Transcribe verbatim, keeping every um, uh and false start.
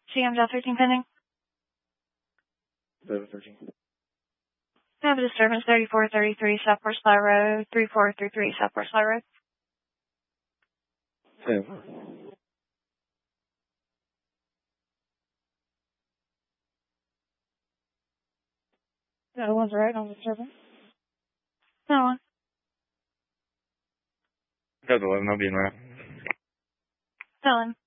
C M J thirteen pending. seven thirteen. I have a disturbance thirty-four thirty-three Southwest Sly Road, three four three three Southwest Sly Road. Seven. No one's right on disturbance. No one. That's eleven, I'll be in right. Tell him.